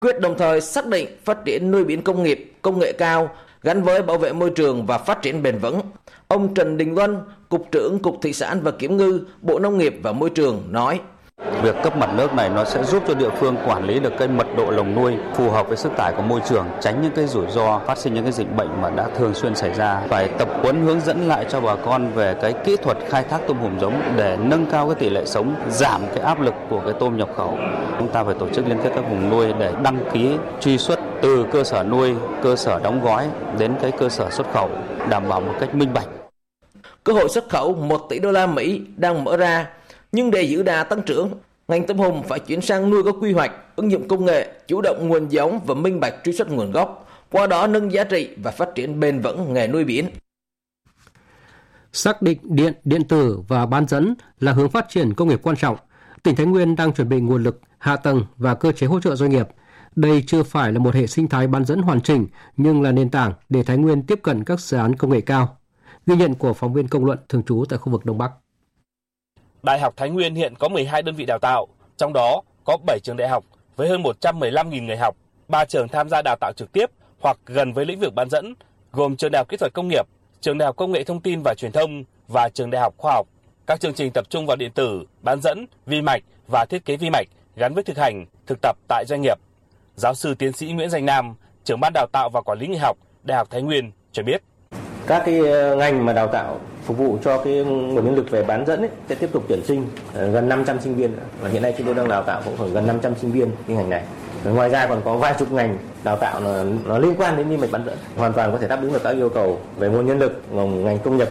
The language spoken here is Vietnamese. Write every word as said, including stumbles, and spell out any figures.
Quyết đồng thời xác định phát triển nuôi biển công nghiệp, công nghệ cao gắn với bảo vệ môi trường và phát triển bền vững. Ông Trần Đình Luân, Cục trưởng Cục Thủy sản và Kiểm ngư, Bộ Nông nghiệp và Môi trường nói: Việc cấp mặt nước này nó sẽ giúp cho địa phương quản lý được cái mật độ lồng nuôi phù hợp với sức tải của môi trường, tránh những cái rủi ro phát sinh những cái dịch bệnh mà đã thường xuyên xảy ra. Phải tập huấn hướng dẫn lại cho bà con về cái kỹ thuật khai thác tôm hùm giống để nâng cao cái tỷ lệ sống, giảm cái áp lực của cái tôm nhập khẩu. Chúng ta phải tổ chức liên kết các vùng nuôi để đăng ký truy xuất từ cơ sở nuôi, cơ sở đóng gói đến cái cơ sở xuất khẩu, đảm bảo một cách minh bạch. Cơ hội xuất khẩu một tỷ đô la Mỹ đang mở ra, nhưng để giữ đà tăng trưởng, ngành tôm hùm phải chuyển sang nuôi có quy hoạch, ứng dụng công nghệ, chủ động nguồn giống và minh bạch truy xuất nguồn gốc, qua đó nâng giá trị và phát triển bền vững nghề nuôi biển. Xác định điện, điện tử và bán dẫn là hướng phát triển công nghiệp quan trọng. Tỉnh Thái Nguyên đang chuẩn bị nguồn lực, hạ tầng và cơ chế hỗ trợ doanh nghiệp. Đây chưa phải là một hệ sinh thái bán dẫn hoàn chỉnh, nhưng là nền tảng để Thái Nguyên tiếp cận các dự án công nghệ cao. Ghi nhận của phóng viên Công luận thường trú tại khu vực Đông Bắc. Đại học Thái Nguyên hiện có mười hai đơn vị đào tạo, trong đó có bảy trường đại học với hơn một trăm mười lăm nghìn người học, ba trường tham gia đào tạo trực tiếp hoặc gần với lĩnh vực bán dẫn, gồm trường Đại học Kỹ thuật Công nghiệp, trường Đại học Công nghệ Thông tin và Truyền thông và trường Đại học Khoa học. Các chương trình tập trung vào điện tử, bán dẫn, vi mạch và thiết kế vi mạch gắn với thực hành, thực tập tại doanh nghiệp. Giáo sư tiến sĩ Nguyễn Danh Nam, trưởng ban đào tạo và quản lý người học, Đại học Thái Nguyên cho biết. Các cái ngành mà đào tạo phục vụ cho cái nguồn nhân lực về bán dẫn ấy, sẽ tiếp tục tuyển sinh gần năm trăm sinh viên, và hiện nay chúng tôi đang đào tạo cũng khoảng gần năm trăm sinh viên cái ngành này. Và ngoài ra còn có vài chục ngành đào tạo nó, nó liên quan đến vi mạch bán dẫn, hoàn toàn có thể đáp ứng được các yêu cầu về nguồn nhân lực ngành công nghiệp.